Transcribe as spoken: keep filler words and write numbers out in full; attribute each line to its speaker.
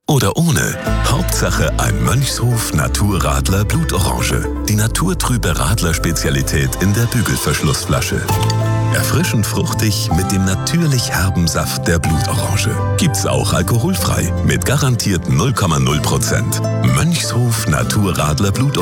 Speaker 1: oder ohne. Hauptsache ein Mönchshof Naturradler Blutorange. Die naturtrübe Radler-Spezialität in der Bügelverschlussflasche. Erfrischend fruchtig mit dem natürlich herben Saft der Blutorange. Gibt's auch alkoholfrei mit garantiert null Komma null Prozent. Mönchshof Naturradler Blutorange.